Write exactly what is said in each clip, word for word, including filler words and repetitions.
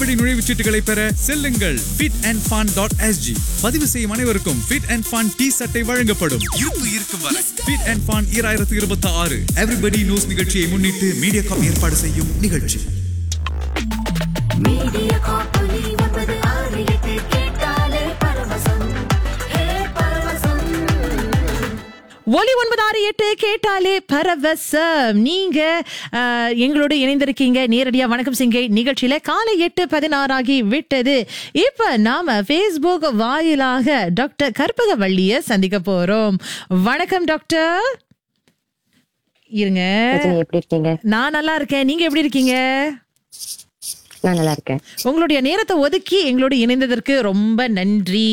இப்படி நுழைவுச்சீட்டுகளை பெற செல்லுங்கள் fit and fun dot s g. பதிவு செய்யும் அனைவருக்கும் Fit and Fun டி சட்டை வழங்கப்படும். இருப்பு இருக்கும் வரை Fit and Fun இரண்டாயிரத்து இருபத்தி ஆறு Everybody Knows நிகழ்ச்சியை முன்னிட்டு மீடியாகாம் ஏற்பாடு செய்யும் நிகழ்ச்சி. ஒலி ஒன்பது ஆறு எட்டு கேட்டாலே பரவசம். நீங்க எங்களோட இணைந்திருக்கீங்க நேரடியா வணக்கம் சிங்கை நிகழ்ச்சியில. காலை எட்டு பதினாறாகி விட்டது. இப்ப நாம Facebook வாயிலாக டாக்டர் கற்பகவள்ளிய சந்திக்க போறோம். வணக்கம் டாக்டர். இருங்க, எப்படி இருக்கீங்க? நான் நல்லா இருக்கேன். நீங்க எப்படி இருக்கீங்க? நான் நல்லா இருக்கேன். உங்களுடைய நேரத்தை ஒதுக்கி எங்களோட இணைந்ததற்கு ரொம்ப நன்றி.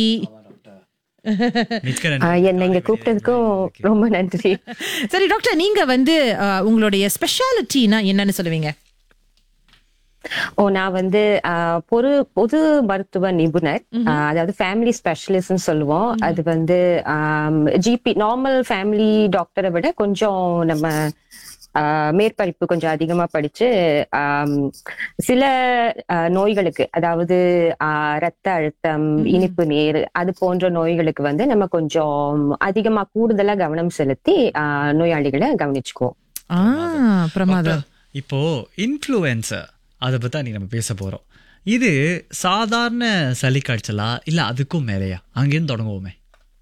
என்ன இங்க கூப்பிட்டதுக்கும் ரொம்ப நன்றி. சரி டாக்டர், நீங்க வந்து உங்களுடைய ஸ்பெஷாலிட்டினா என்னன்னு சொல்லுவீங்க? ஓ, நான் வந்து பொது பொது மருத்துவ நிபுணர், அதாவது ஃபேமிலி ஸ்பெஷலிஸ்ட்னு சொல்லுவோம். அது வந்து ஜிபி நார்மல் ஃபேமிலி டாக்டரை விட கொஞ்சம் நம்ம மேற்படிப்பு கொஞ்சம் அதிகமா படிச்சு சில நோய்களுக்கு, அதாவது ரத்த அழுத்தம், இனிப்பு நீர், அது போன்ற நோய்களுக்கு வந்து நம்ம கொஞ்சம் அதிகமா கூடுதலா கவனம் செலுத்தி நோயாளிகளை கவனிச்சுக்குவோம். பிரமாதம். இப்போ இன்ஃப்ளூயன்சர் அதை பத்தி நீ நம்ம பேச போறோம். இது சாதாரண சளி காய்ச்சலா இல்ல அதுக்கும் மேலையா? அங்கேருந்து தொடங்குவோமே.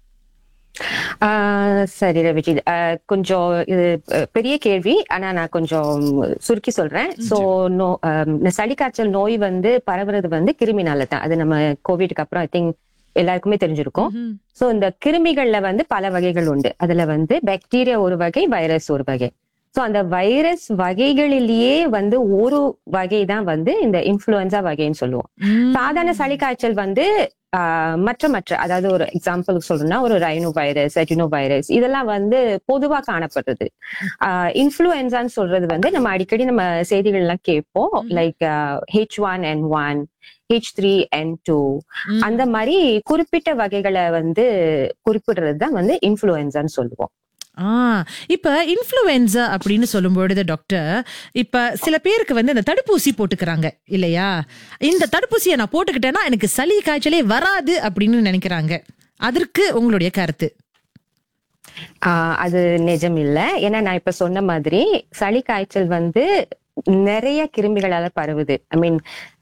ஆஹ் சரி ரவிஜி, கொஞ்சம் இது பெரிய கேள்வி, ஆனா நான் கொஞ்சம் சுருக்கி சொல்றேன். சோ நோ சளி காய்ச்சல் நோய் வந்து பரவுறது வந்து கிருமினால தான். அது நம்ம கோவிட்க்கு அப்புறம் ஐ திங்க் எல்லாருக்குமே தெரிஞ்சிருக்கும். சோ இந்த கிருமிகள்ல வந்து பல வகைகள் உண்டு. அதுல வந்து பாக்டீரியா ஒரு வகை, வைரஸ் ஒரு வகை. சோ அந்த வைரஸ் வகைகளிலேயே வந்து ஒரு வகை தான் வந்து இந்த இன்ஃப்ளூயன்சா வகைன்னு சொல்லுவோம். சாதாரண சளி காய்ச்சல் வந்து ஆஹ் மற்ற மற்ற அதாவது ஒரு எக்ஸாம்பிள் சொல்லணும்னா ஒரு ரைனோ வைரஸ், அஜினோ வைரஸ், இதெல்லாம் வந்து பொதுவா காணப்படுறது. ஆஹ் இன்ஃப்ளூயன்சான்னு சொல்றது வந்து நம்ம அடிக்கடி நம்ம செய்திகள் எல்லாம் கேட்போம். லைக் ஹெச் ஒன் என் ஒன், ஹெச் த்ரீ என் டூ, அந்த மாதிரி குறிப்பிட்ட வகைகளை வந்து குறிப்பிடுறது தான் வந்து இன்ஃப்ளூயன்சான்னு சொல்லுவோம். ஆஹ் இப்ப இன்ஃப்ளூயன்சா அப்படின்னு சொல்லும் பொழுது டாக்டர், இப்ப சில பேருக்கு வந்து இந்த தடுப்பூசி போட்டுக்கிறாங்க இல்லையா? இந்த தடுப்பூசியை நான் போட்டுக்கிட்டேன்னா எனக்கு சளி காய்ச்சலே வராது அப்படின்னு நினைக்கிறாங்க. அதற்கு உங்களுடைய கருத்து? ஆஹ் அது நிஜம் இல்லை. ஏன்னா நான் இப்ப சொன்ன மாதிரி சளி காய்ச்சல் வந்து நிறைய கிருமிகளால பரவுது. ஐ மீன்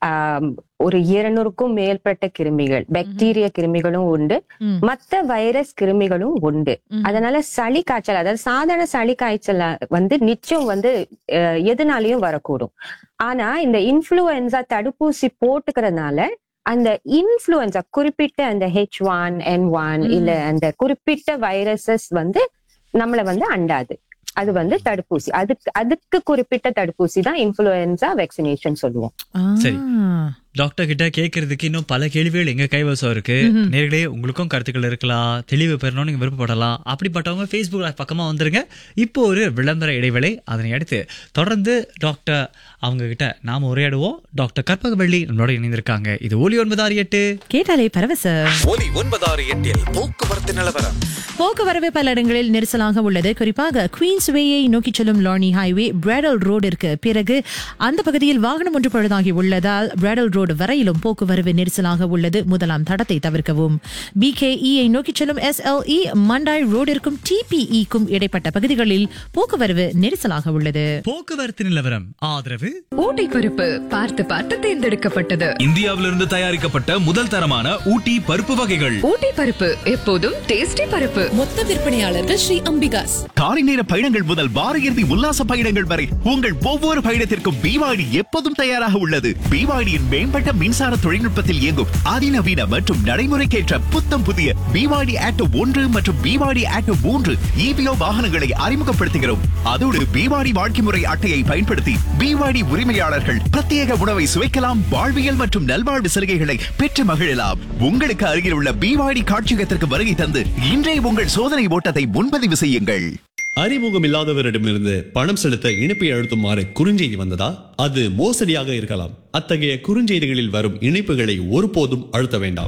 ஒரு இருநூறுக்கும் மேற்பட்ட கிருமிகள், பாக்டீரியா கிருமிகளும் உண்டு, மற்ற வைரஸ் கிருமிகளும் உண்டு. அதனால சளி காய்ச்சல், அதாவது சாதாரண சளி காய்ச்சல் வந்து நிச்சயம் வந்து எதுனாலையும் வரக்கூடும். ஆனா இந்த இன்ஃப்ளூயன்சா தடுப்பூசி போட்டுக்கிறதுனால அந்த இன்ஃப்ளூயன்சா குறிப்பிட்ட அந்த ஹெச் ஒன் என் ஒன் இல்ல அந்த குறிப்பிட்ட வைரஸஸ் வந்து நம்மள வந்து அண்டாது. அது வந்து தடுப்பூசி, அதுக்கு அதுக்கு குறிப்பிட்ட தடுப்பூசி தான் இன்ஃப்ளூயன்சா வேக்சினேஷன் சொல்லுவோம். சரி டாக்டர் கிட்ட கேட்கறதுக்கு இன்னும் பல கேள்விகள் எங்க கைவசம் இருக்கு. நேர்களே உங்களுக்கும் கருத்துக்கள் இருக்கலாம், தெளிவு பெறணும், நீங்க விருப்பப்படலாம். அப்படிப்பட்டவங்க Facebook பக்கமா வந்துருங்க. இப்போ ஒரு விளம்பர இடைவேளை, அதனை அடுத்து தொடர்ந்து டாக்டர் அவங்க கிட்ட நாம உரையாடுவோம். டாக்டர் கற்பகவள்ளி நம்மளோட இணைந்திருக்காங்க. இது ஒலி ஒன்பது ஆறு எட்டு கேட்டாலே பரவசம். ஒலி ஒன்பது ஆறு எட்டில் போக்குவரத்து நிலவரம். போக்குவரவு பல இடங்களில் நெரிசலாக உள்ளது. குறிப்பாக குவீன்ஸ் வேயை நோக்கி செல்லும் லார்னி ஹைவே பிராடல் ரோடிற்கு பிறகு அந்த பகுதியில் வாகனம் ஒன்று பழுதாகி உள்ளதால் பிராடல் ரோடு வரையிலும் போக்குவரவு நெரிசலாக உள்ளது. முதலாம் தடத்தை தவிர்க்கவும். பிகேஇ நோக்கி செல்லும் எஸ்எல்இ மண்டாய் ரோடிற்கும் டிபிஇக்கும் இடைப்பட்ட பகுதிகளில் போக்குவரவு நெரிசலாக உள்ளது. போக்குவரத்து நிலவரம் ஆதரவு ஊட்டி பருப்பு பார்த்து பார்த்து தேர்ந்தெடுக்கப்பட்டது. இந்தியாவிலிருந்து தயாரிக்கப்பட்ட முதல் தரமான ஊட்டி பருப்பு வகைகள். ஊட்டி பருப்பு எப்போதும் டேஸ்டி பருப்பு. மொத்த விற்பனையாளர்கள் ஸ்ரீ அம்பிகாஸ். காலை நேர பயணங்கள் முதல் வார இறுதி உல்லாச பயணங்கள் வரை உங்கள் ஒவ்வொரு பயணத்திற்கும் பிவாடி எப்போதும் தயாராக உள்ளது. பிவாடியின் மேம்பட்ட மின்சார தொழில்நுட்பத்தில் இயங்கும் அதிநவீன மற்றும் நடைமுறைக்கேற்ற புத்தம் புதிய பிவாடி ஆட்டோ ஒன்று மற்றும் பிவாடி ஆட்டோ மூன்று இபிஓ வாகனங்களை அறிமுகப்படுத்துகிறோம். அதோடு பிவாடி வாழ்க்கை முறை அட்டையை பயன்படுத்தி பிவாடி உரிமையாளர்கள் பிரத்யேக உணவை சுவைக்கலாம், வாழ்வியல் மற்றும் நல்வாழ்வு சலுகைகளை பெற்று மகிழலாம். உங்களுக்கு அருகில் உள்ள பிவாடி காட்சியகத்திற்கு வருகை தந்து இன்றைய உங்கள் சோதனை ஓட்டத்தை முன்பதிவு செய்யுங்கள். அறிமுகம் இல்லாதவரிடமிருந்து பணம் செலுத்த இணைப்பை அழுத்துமாறு குறுஞ்செய்தி வந்ததா? அது மோசடியாக இருக்கலாம். அத்தகைய குறுஞ்செய்திகளில் வரும் இணைப்புகளை ஒருபோதும் அழுத்த வேண்டாம்.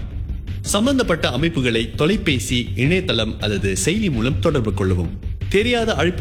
சம்பந்தப்பட்ட அமைப்புகளை தொலைபேசி, இணையதளம் அல்லது செயலி மூலம் தொடர்பு கொள்ளவும். தெரியாத அழைப்பு